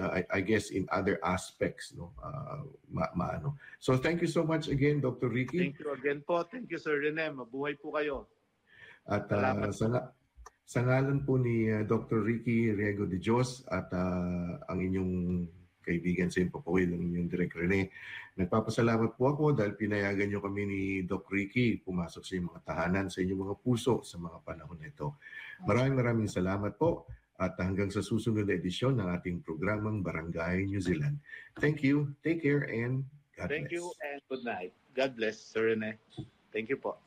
I guess in other aspects, no, maano. So thank you so much again, Dr. Ricky. Thank you again po. Thank you, Sir Rene. Mabuhay po kayo. At Salamat. sa ngalan po ni Dr. Ricky Riego de Dios at ang inyong kaibigan sa Impapawid, ang inyong Direk Rene, nagpapasalamat po ako dahil pinayagan niyo kami ni Doc Ricky pumasok sa inyong mga tahanan, sa inyong mga puso sa mga panahon na ito. Maraming salamat po at hanggang sa susunod na edisyon ng ating programang Barangay New Zealand. Thank you, take care, and God bless. Thank you and good night. God bless, Sir Rene. Thank you po.